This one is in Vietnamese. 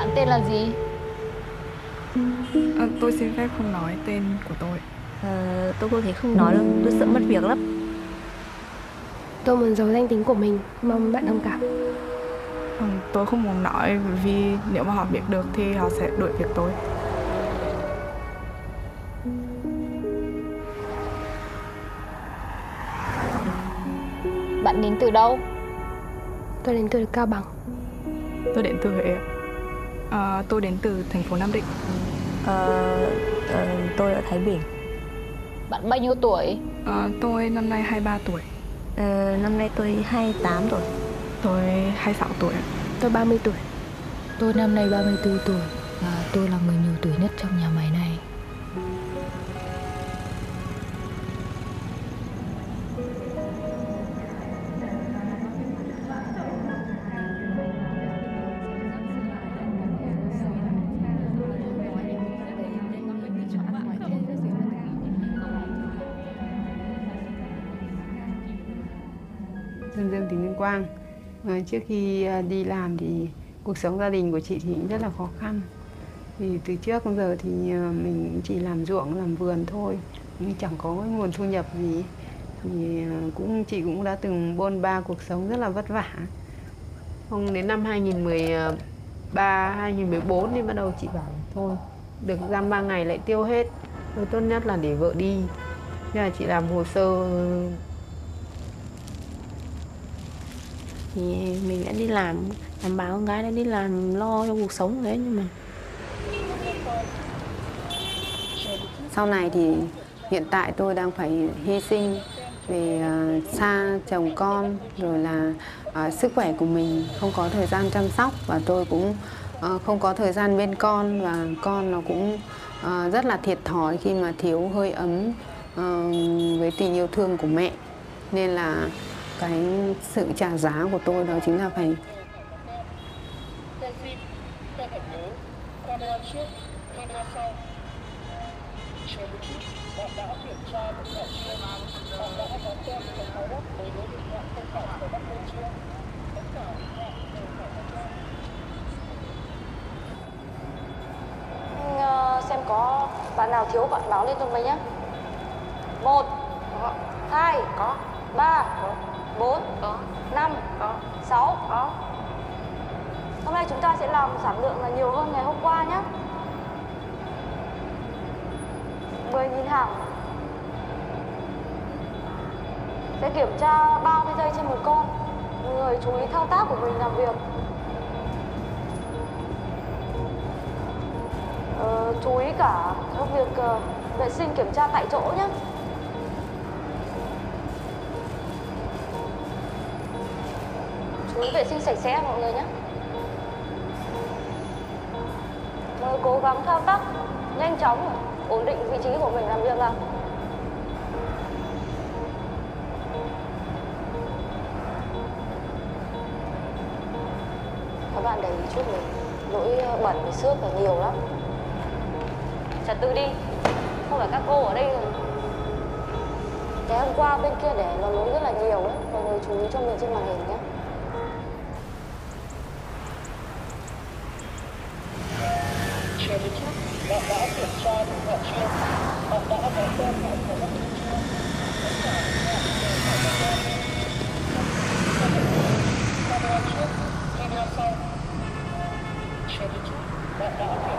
Bạn tên là gì? Tôi xin phép không nói tên của tôi. Tôi có thể không nói đâu, tôi sợ mất việc lắm. Tôi muốn giấu danh tính của mình, mong bạn thông cảm. Tôi không muốn nói vì nếu mà họ biết được thì họ sẽ đuổi việc tôi. Bạn đến từ đâu? Tôi đến từ Cao Bằng. Tôi đến từ Huế. Tôi đến từ thành phố Nam Định. Tôi ở Thái Bình. Bạn bao nhiêu tuổi? Tôi năm nay 23 tuổi. Năm nay tôi 28 tuổi. Tôi 26 tuổi. Tôi 30 tuổi. Tôi năm nay 34 tuổi và tôi là người nhiều tuổi nhất trong nhà máy này. Dân Dương tỉnh Tuyên Quang. Trước khi đi làm thì cuộc sống gia đình của chị thì cũng rất là khó khăn. Thì từ trước đến giờ thì mình chỉ làm ruộng, làm vườn thôi, nhưng chẳng có cái nguồn thu nhập gì. Thì chị cũng đã từng bôn ba cuộc sống rất là vất vả. Không đến năm 2013, 2014 thì bắt đầu chị bảo thôi, được dăm 3 ngày lại tiêu hết. Thôi tốt nhất là để vợ đi. Thế là chị làm hồ sơ. Thì mình đã đi làm bà con gái đã đi làm lo cho cuộc sống đấy, nhưng mà sau này thì hiện tại tôi đang phải hy sinh về xa chồng con, rồi là sức khỏe của mình không có thời gian chăm sóc, và tôi cũng không có thời gian bên con, và con nó cũng rất là thiệt thòi khi mà thiếu hơi ấm với tình yêu thương của mẹ. Nên là cái sự trả giá của tôi đó chính là phải xem có bạn nào thiếu bạn báo lên cho mình nhé. 1 có. 2 có. 3 có. 4 có. 5 có. 6 có. Hôm nay chúng ta sẽ làm sản lượng là nhiều hơn ngày hôm qua nhé. 10.000 hàng. Sẽ kiểm tra 30 giây trên một con. Mọi người chú ý thao tác của mình làm việc. Chú ý cả trong việc vệ sinh kiểm tra tại chỗ nhé. Chú ý vệ sinh sạch sẽ mọi người nhé. Mọi người cố gắng thao tác nhanh chóng, ổn định vị trí của mình làm việc nào. Các bạn để ý chút mình, lỗi bẩn với xước là nhiều lắm. Trật tự đi, không phải các cô ở đây rồi. Cái hôm qua bên kia để nó lỗi rất là nhiều đấy, mọi người chú ý cho mình trên màn hình nhé. Bạn đã kiểm tra thực hiện chưa? Bạn đã có xem lại của các bạn chưa? Tất cả camera trước, camera sau. Check it. Bạn đã